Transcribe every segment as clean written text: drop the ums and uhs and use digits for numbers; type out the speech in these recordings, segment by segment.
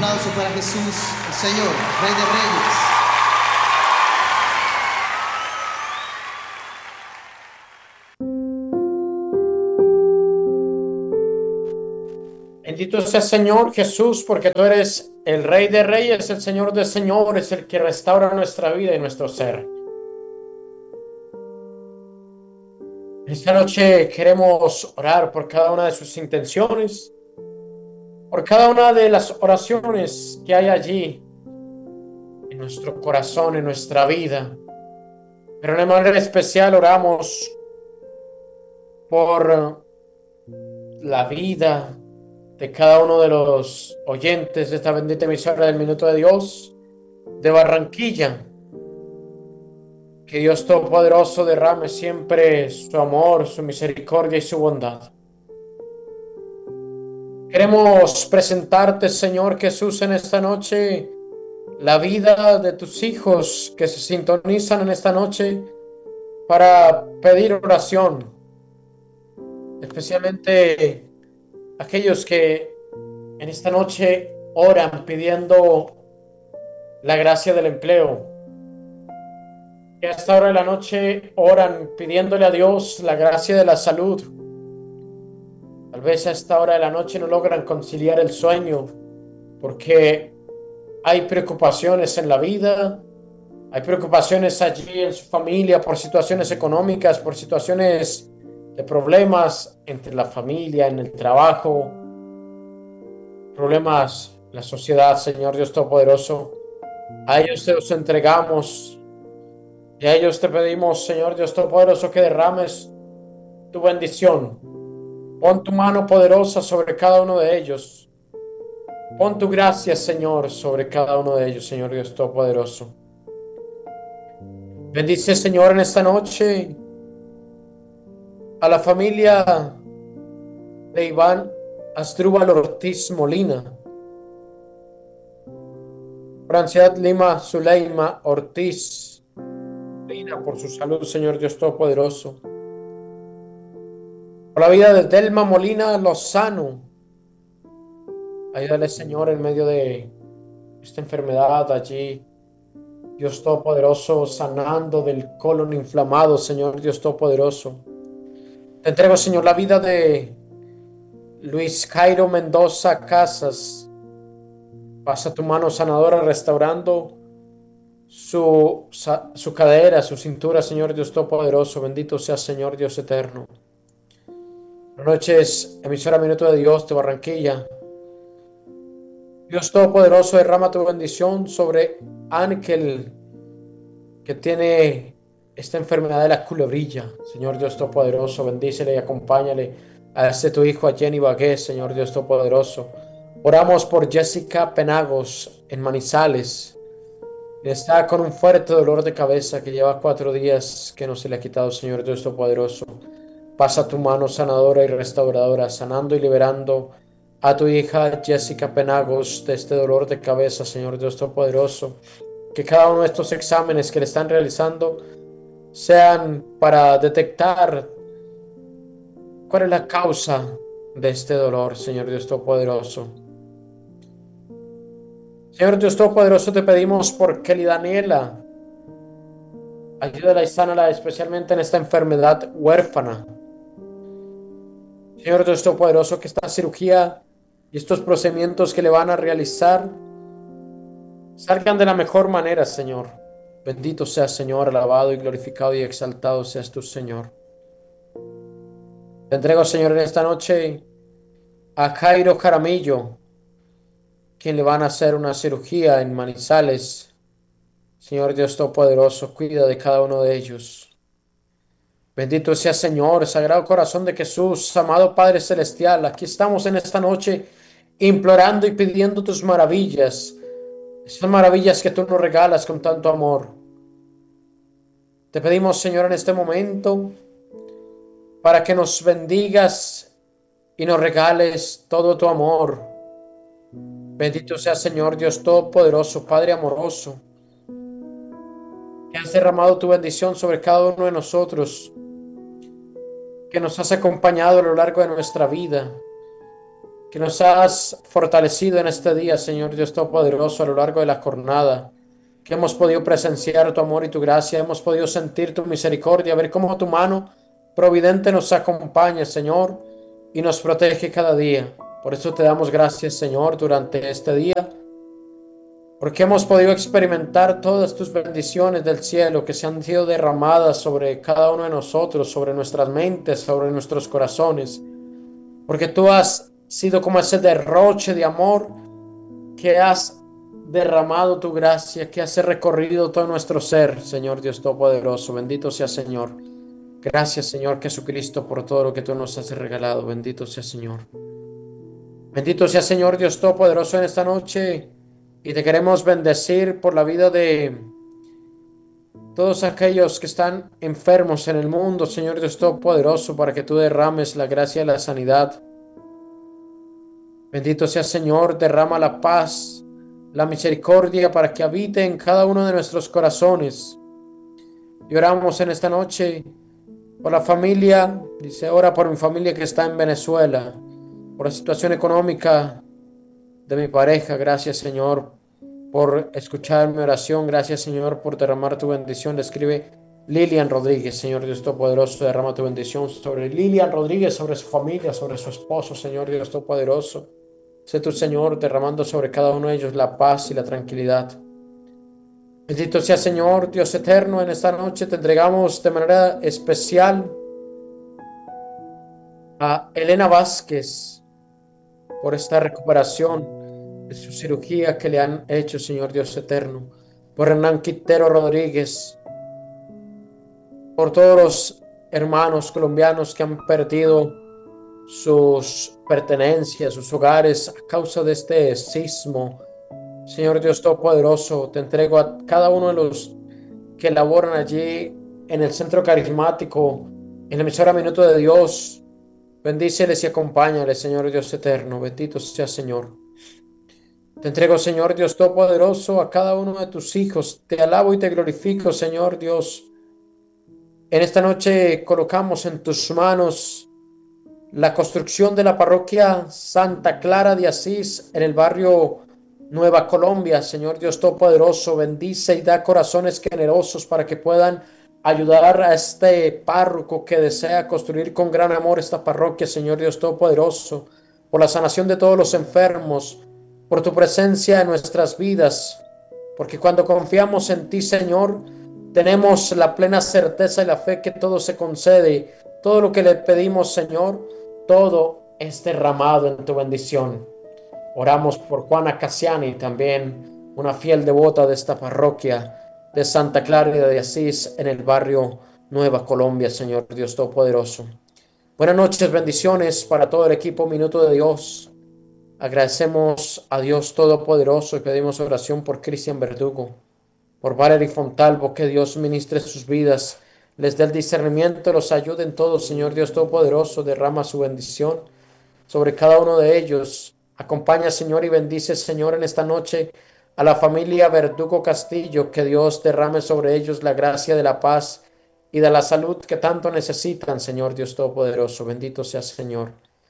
aplauso para Jesús, el Señor, Rey de Reyes. Bendito sea Señor Jesús, porque tú eres el Rey de Reyes, el Señor de Señores, el que restaura nuestra vida y nuestro ser. Esta noche queremos orar por cada una de sus intenciones, por cada una de las oraciones que hay allí en nuestro corazón, en nuestra vida. Pero de manera especial oramos por la vida de cada uno de los oyentes de esta bendita emisora del Minuto de Dios de Barranquilla. Que Dios Todopoderoso derrame siempre su amor, su misericordia y su bondad. Queremos presentarte, Señor Jesús, en esta noche la vida de tus hijos que se sintonizan en esta noche para pedir oración, especialmente aquellos que en esta noche oran pidiendo la gracia del empleo, que a esta hora de la noche oran pidiéndole a Dios la gracia de la salud. Tal vez a esta hora de la noche no logran conciliar el sueño porque hay preocupaciones en la vida, hay preocupaciones allí en su familia por situaciones económicas, por situaciones de problemas entre la familia, en el trabajo, problemas en la sociedad, Señor Dios Todopoderoso. A ellos te los entregamos y a ellos te pedimos, Señor Dios Todopoderoso, que derrames tu bendición. Pon tu mano poderosa sobre cada uno de ellos. Pon tu gracia, Señor, sobre cada uno de ellos, Señor Dios Todopoderoso. Bendice, Señor, en esta noche a la familia de Iván Asdrúbal Ortiz Molina, Franciat Lima Zuleima Ortiz Molina, por su salud, Señor Dios Todopoderoso. Por la vida de Delma Molina Lozano. Ayúdale, Señor, en medio de esta enfermedad allí. Dios Todopoderoso, sanando del colon inflamado, Señor Dios Todopoderoso. Te entrego, Señor, la vida de Luis Jairo Mendoza Casas. Pasa tu mano sanadora restaurando su cadera, su cintura, Señor Dios Todopoderoso. Bendito sea, Señor Dios eterno. Buenas noches, emisora Minuto de Dios de Barranquilla. Dios Todopoderoso, derrama tu bendición sobre Ángel, que tiene esta enfermedad de la culebrilla. Señor Dios Todopoderoso, bendícele y acompáñale a este tu hijo, a Jenny Bagué, Señor Dios Todopoderoso. Oramos por Jessica Penagos en Manizales. Está con un fuerte dolor de cabeza que lleva 4 días que no se le ha quitado, Señor Dios Todopoderoso. Pasa tu mano sanadora y restauradora, sanando y liberando a tu hija Jessica Penagos de este dolor de cabeza, Señor Dios Todopoderoso. Que cada uno de estos exámenes que le están realizando sean para detectar cuál es la causa de este dolor, Señor Dios Todopoderoso. Señor Dios Todopoderoso, te pedimos por Kelly Daniela. Ayúdala y sánala especialmente en esta enfermedad huérfana. Señor Dios Todopoderoso, que esta cirugía y estos procedimientos que le van a realizar salgan de la mejor manera, Señor. Bendito seas, Señor, alabado y glorificado y exaltado seas tú, Señor. Te entrego, Señor, en esta noche a Jairo Jaramillo, quien le van a hacer una cirugía en Manizales. Señor Dios Todopoderoso, cuida de cada uno de ellos. Bendito sea, Señor, Sagrado Corazón de Jesús, amado Padre Celestial. Aquí estamos en esta noche implorando y pidiendo tus maravillas, esas maravillas que tú nos regalas con tanto amor. Te pedimos, Señor, en este momento, para que nos bendigas y nos regales todo tu amor. Bendito sea, Señor Dios Todopoderoso, Padre amoroso, que has derramado tu bendición sobre cada uno de nosotros, que nos has acompañado a lo largo de nuestra vida, que nos has fortalecido en este día, Señor Dios Todopoderoso, a lo largo de la jornada, que hemos podido presenciar tu amor y tu gracia, hemos podido sentir tu misericordia, ver cómo tu mano providente nos acompaña, Señor, y nos protege cada día. Por eso te damos gracias, Señor, durante este día, porque hemos podido experimentar todas tus bendiciones del cielo que se han sido derramadas sobre cada uno de nosotros, sobre nuestras mentes, sobre nuestros corazones, porque tú has sido como ese derroche de amor que has derramado tu gracia, que has recorrido todo nuestro ser, Señor Dios Todopoderoso. Bendito sea, Señor. Gracias, Señor Jesucristo, por todo lo que tú nos has regalado. Bendito sea, Señor. Bendito sea, Señor Dios Todopoderoso, en esta noche. Y te queremos bendecir por la vida de todos aquellos que están enfermos en el mundo, Señor Dios Todopoderoso, para que tú derrames la gracia y la sanidad. Bendito sea, Señor, derrama la paz, la misericordia para que habite en cada uno de nuestros corazones. Y oramos en esta noche por la familia, dice, ora por mi familia que está en Venezuela, por la situación económica de mi pareja. Gracias, Señor, por escuchar mi oración. Gracias, Señor, por derramar tu bendición. Le escribe Lilian Rodríguez. Señor Dios Todopoderoso, derrama tu bendición sobre Lilian Rodríguez, sobre su familia, sobre su esposo, Señor Dios Todopoderoso. Sé tu, Señor, derramando sobre cada uno de ellos la paz y la tranquilidad. Bendito sea, Señor, Dios eterno. En esta noche te entregamos de manera especial a Elena Vázquez por esta recuperación de su cirugía que le han hecho, Señor Dios eterno. Por Hernán Quintero Rodríguez, por todos los hermanos colombianos que han perdido sus pertenencias, sus hogares a causa de este sismo. Señor Dios Todopoderoso, te entrego a cada uno de los que laboran allí en el centro carismático, en la emisora Minuto de Dios. Bendíceles y acompáñales, Señor Dios eterno. Bendito sea, Señor. Te entrego, Señor Dios Todopoderoso, a cada uno de tus hijos. Te alabo y te glorifico, Señor Dios. En esta noche colocamos en tus manos la construcción de la parroquia Santa Clara de Asís en el barrio Nueva Colombia. Señor Dios Todopoderoso, bendice y da corazones generosos para que puedan ayudar a este párroco que desea construir con gran amor esta parroquia, Señor Dios Todopoderoso, por la sanación de todos los enfermos, por tu presencia en nuestras vidas, porque cuando confiamos en ti, Señor, tenemos la plena certeza y la fe que todo se concede. Todo lo que le pedimos, Señor, todo es derramado en tu bendición. Oramos por Juana Cassiani, también una fiel devota de esta parroquia de Santa Clara de Asís en el barrio Nueva Colombia, Señor Dios Todopoderoso. Buenas noches, bendiciones para todo el equipo Minuto de Dios. Agradecemos a Dios Todopoderoso y pedimos oración por Cristian Verdugo, por Valerie Fontalvo, que Dios ministre sus vidas, les dé el discernimiento, los ayude en todo, Señor Dios Todopoderoso, derrama su bendición sobre cada uno de ellos. Acompaña, Señor, y bendice, Señor, en esta noche a la familia Verdugo Castillo, que Dios derrame sobre ellos la gracia de la paz y de la salud que tanto necesitan, Señor Dios Todopoderoso. Bendito sea, Señor.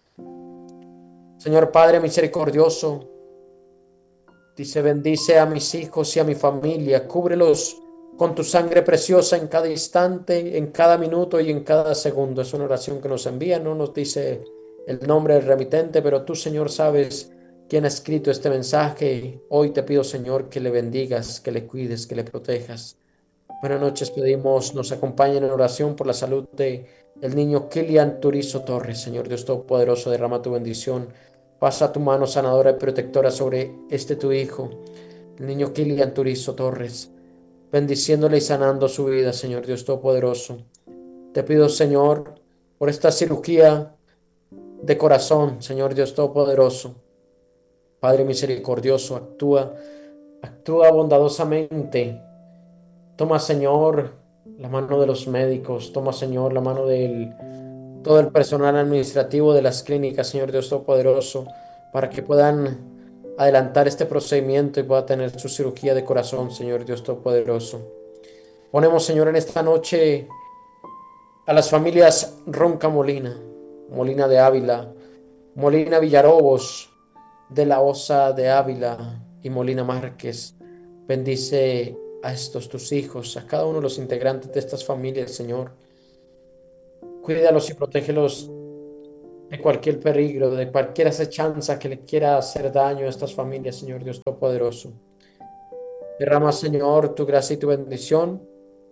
Señor Padre misericordioso, dice, bendice a mis hijos y a mi familia, cúbrelos con tu sangre preciosa en cada instante, en cada minuto y en cada segundo. Es una oración que nos envía, no nos dice el nombre del remitente, pero tú, Señor, sabes quién ha escrito este mensaje. Hoy te pido, Señor, que le bendigas, que le cuides, que le protejas. Buenas noches, pedimos nos acompañen en oración por la salud de el niño Kilian Turizo Torres. Señor Dios Todopoderoso, derrama tu bendición. Pasa tu mano sanadora y protectora sobre este tu hijo, el niño Kilian Turizo Torres, bendiciéndole y sanando su vida, Señor Dios Todopoderoso. Te pido, Señor, por esta cirugía de corazón, Señor Dios Todopoderoso. Padre misericordioso, actúa bondadosamente. Toma, Señor, la mano de los médicos. Toma, Señor, la mano de todo el personal administrativo de las clínicas, Señor Dios Todopoderoso, para que puedan adelantar este procedimiento y pueda tener su cirugía de corazón, Señor Dios Todopoderoso. Ponemos, Señor, en esta noche a las familias Ronca Molina, Molina de Ávila, Molina Villarobos, de la Osa de Ávila y Molina Márquez. Bendice a estos tus hijos, a cada uno de los integrantes de estas familias, Señor. Cuídalos y protégelos de cualquier peligro, de cualquier acechanza que le quiera hacer daño a estas familias, Señor Dios Todopoderoso. Derrama, Señor, tu gracia y tu bendición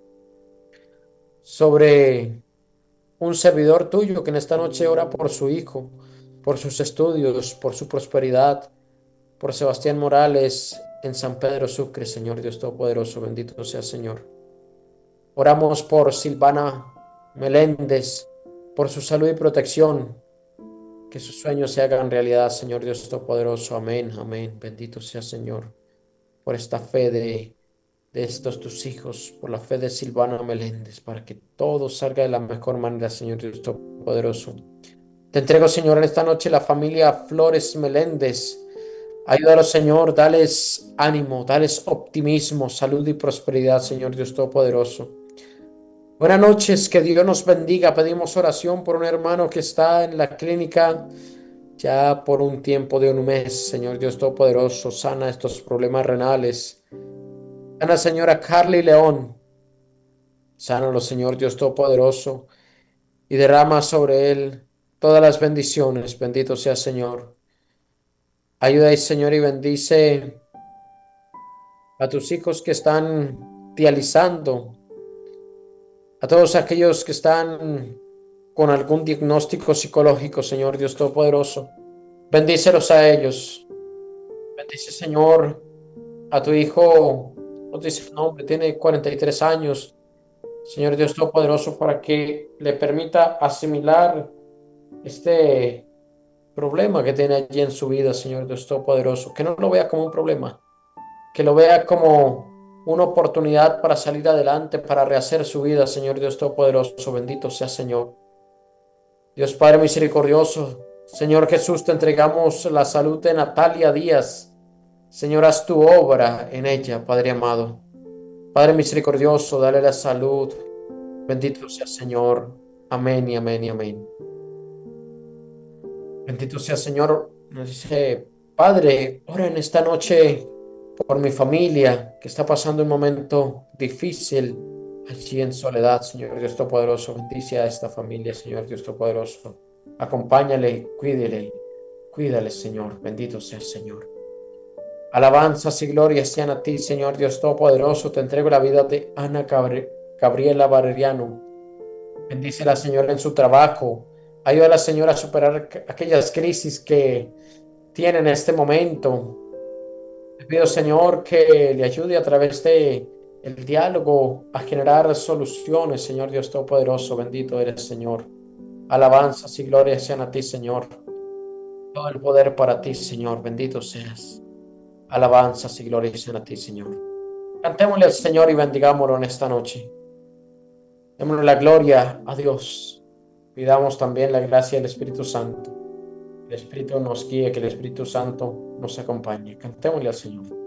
sobre un servidor tuyo que en esta noche ora por su hijo, por sus estudios, por su prosperidad, por Sebastián Morales en San Pedro Sucre, Señor Dios Todopoderoso, bendito sea, Señor. Oramos por Silvana Meléndez, por su salud y protección, que sus sueños se hagan realidad, Señor Dios Todopoderoso. Amén, amén. Bendito sea, Señor, por esta fe de estos tus hijos, por la fe de Silvana Meléndez, para que todo salga de la mejor manera, Señor Dios Todopoderoso. Te entrego, Señor, en esta noche la familia Flores Meléndez. Ayúdalos, Señor, dales ánimo, dales optimismo, salud y prosperidad, Señor Dios Todopoderoso. Buenas noches, que Dios nos bendiga. Pedimos oración por un hermano que está en la clínica ya por un tiempo de un mes, Señor Dios Todopoderoso. Sana estos problemas renales. Sana, señora Carly León. Sánalo, Señor Dios Todopoderoso, y derrama sobre él todas las bendiciones. Bendito sea, Señor. Ayuda, Señor, y bendice a tus hijos que están dializando, a todos aquellos que están con algún diagnóstico psicológico, Señor Dios Todopoderoso. Bendícelos a ellos. Bendice, Señor, a tu hijo, no dice el nombre, tiene 43 años. Señor Dios Todopoderoso, para que le permita asimilar este problema que tiene allí en su vida, Señor Dios Todopoderoso. Que no lo vea como un problema, que lo vea como una oportunidad para salir adelante, para rehacer su vida, Señor Dios Todopoderoso. Bendito sea, Señor. Dios Padre misericordioso, Señor Jesús, te entregamos la salud de Natalia Díaz. Señor, haz tu obra en ella, Padre amado. Padre misericordioso, dale la salud. Bendito sea, Señor. Amén y amén y amén. Bendito sea, Señor. Nos dice, Padre, ora en esta noche por mi familia que está pasando un momento difícil allí en soledad, Señor Dios Todopoderoso. Bendice a esta familia, Señor Dios Todopoderoso. Acompáñale, cuídale, Señor. Bendito sea, Señor. Alabanzas y glorias sean a ti, Señor Dios Todopoderoso. Te entrego la vida de Ana Gabriela Valeriano. Bendícela, Señor, en su trabajo. Ayuda a la Señora a superar aquellas crisis que tiene en este momento. Te pido, Señor, que le ayude a través de el diálogo a generar soluciones, Señor Dios Todopoderoso. Bendito eres, Señor. Alabanzas y glorias sean a ti, Señor. Todo el poder para ti, Señor. Bendito seas. Alabanzas y glorias sean a ti, Señor. Cantémosle al Señor y bendigámoslo en esta noche. Démosle la gloria a Dios. Pidamos también la gracia del Espíritu Santo. El Espíritu nos guíe, que el Espíritu Santo nos acompañe. Cantémosle al Señor.